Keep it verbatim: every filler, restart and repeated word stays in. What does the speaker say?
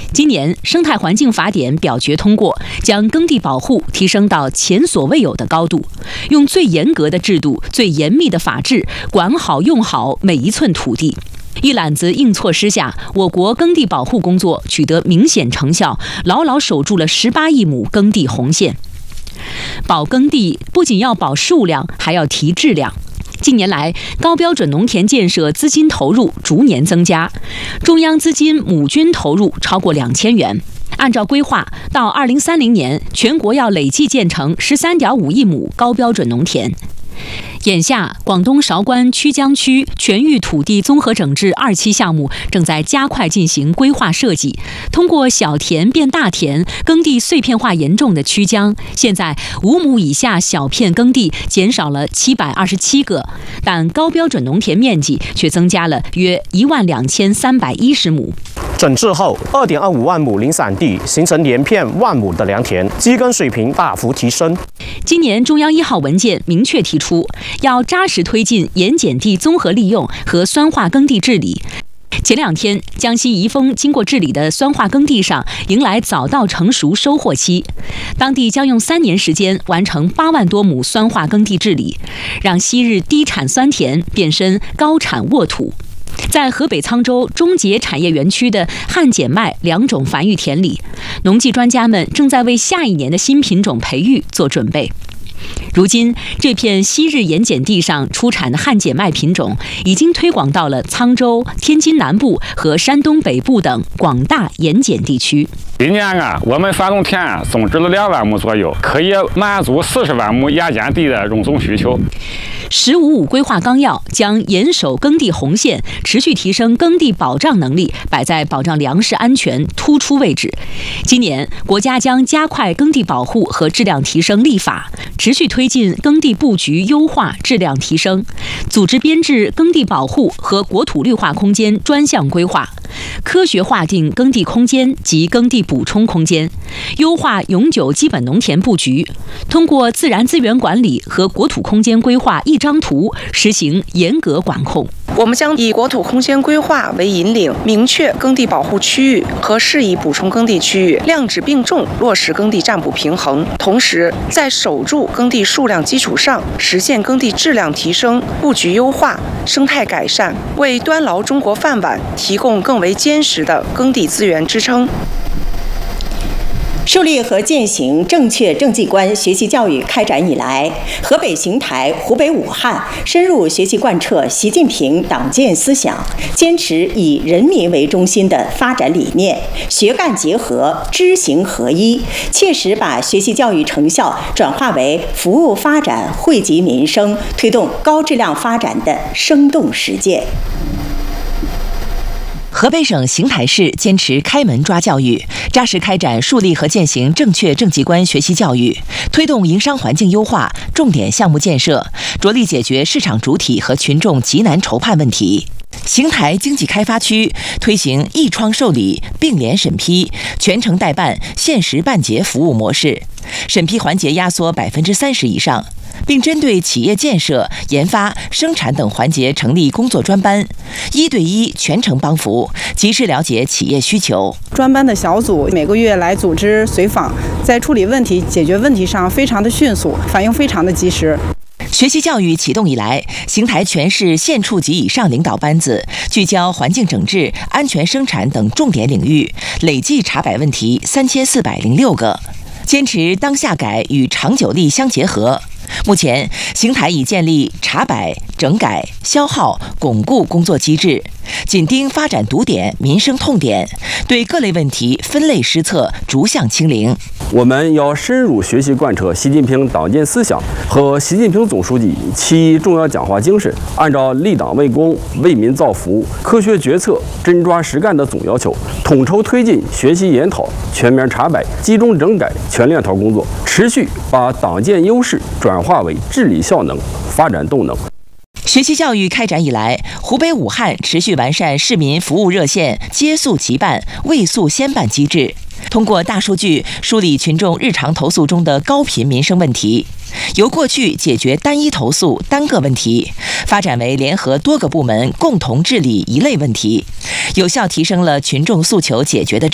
今年生态环境法典表决通过，将耕地保护提升到前所未有的高度，用最严格的制度、最严密的法治，管好用好每一寸土地。一揽子硬措施下，我国耕地保护工作取得明显成效，牢牢守住了十八亿亩耕地红线。保耕地不仅要保数量，还要提质量。近年来，高标准农田建设资金投入逐年增加，中央资金亩均投入超过两千元。按照规划，到二零三零年，全国要累计建成十三点五亿亩高标准农田。眼下，广东韶关曲江区全域土地综合整治二期项目正在加快进行规划设计。通过小田变大田，耕地碎片化严重的曲江，现在五亩以下小片耕地减少了七百二十七个，但高标准农田面积却增加了约一万两千三百一十亩。 整治后，二点二五万亩林散地形成连片万亩的良田，基耕水平大幅提升。 今年中央一号文件明确提出，要扎实推进盐碱地综合利用和酸化耕地治理。前两天，江西宜丰经过治理的酸化耕地上迎来早稻成熟收获期，当地将用三年时间完成八万多亩酸化耕地治理，让昔日低产酸田变身高产沃土。在河北沧州中捷产业园区的旱碱麦两种繁育田里，农技专家们正在为下一年的新品种培育做准备。如今，这片昔日盐碱地上出产的旱碱麦品种已经推广到了沧州、天津南部和山东北部等广大盐碱地区。 今年啊，我们山东田种植了两万亩左右，可以满足四十万亩盐碱地的用总需求。 十五五规划纲要将严守耕地红线，持续提升耕地保障能力摆在保障粮食安全突出位置。今年，国家将加快耕地保护和质量提升立法，持续推进耕地布局优化、质量提升，组织编制耕地保护和国土绿化空间专项规划，科学划定耕地空间及耕地补充空间，优化永久基本农田布局，通过自然资源管理和国土空间规划一张图，实行严格管控。 我们将以国土空间规划为引领，明确耕地保护区域和适宜补充耕地区域，量质并重落实耕地占补平衡。同时，在守住耕地数量基础上，实现耕地质量提升、布局优化、生态改善，为端牢中国饭碗提供更为坚实的耕地资源支撑。 树立和践行正确政绩观学习教育开展以来，河北邢台、湖北武汉深入学习贯彻习近平党建思想，坚持以人民为中心的发展理念，学干结合、知行合一，切实把学习教育成效转化为服务发展、惠及民生、推动高质量发展的生动实践。 河北省邢台市坚持开门抓教育，扎实开展树立和践行正确政绩观学习教育，推动营商环境优化重点项目建设，着力解决市场主体和群众急难愁盼问题。邢台经济开发区推行一窗受理、并联审批、全程代办、限时办结服务模式，审批环节压缩百分之三十以上，并针对企业建设、研发、生产等环节成立工作专班，一对一全程帮扶，及时了解企业需求。 专班的小组每个月来组织随访，在处理问题、解决问题上非常的迅速，反应非常的及时。 学习教育启动以来，邢台全市县处级以上领导班子聚焦环境整治、安全生产等重点领域，累计查摆问题三千四百零六个，坚持当下改与长久力相结合。目前，邢台已建立查摆、整改、消耗、巩固工作机制，紧盯发展堵点、民生痛点，对各类问题分类施策，逐项清零。 我们要深入学习贯彻习近平党建思想和习近平总书记其重要讲话精神，按照立党为公、为民造福务、科学决策、真抓实干的总要求，统筹推进学习研讨、全面查摆、集中整改、全链条工作，持续把党建优势转化为治理效能、发展动能。 学习教育开展以来，湖北武汉持续完善市民服务热线接诉即办、未诉先办机制，通过大数据梳理群众日常投诉中的高频民生问题，由过去解决单一投诉单个问题，发展为联合多个部门共同治理一类问题，有效提升了群众诉求解决的质